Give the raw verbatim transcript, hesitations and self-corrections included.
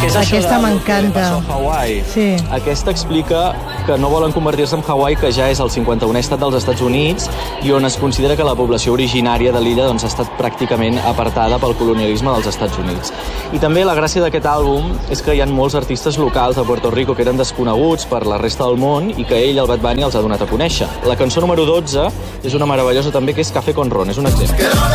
Que és això Aquesta de- m'encanta. de Hawaii. Sí. Aquesta explica que no volen convertir-se en Hawaii, que ja és el cinquanta-unè estat dels Estats Units i on es considera que la població originària de l'illa doncs, ha estat pràcticament apartada pel colonialisme dels Estats Units. I també la gràcia d'aquest àlbum és que hi ha molts artistes locals de Puerto Rico que eren desconeguts per la resta del món i que ell, el Bad Bunny, els ha donat a conèixer. La cançó número dotze és una meravellosa també, que és Café con Ron, és un exemple.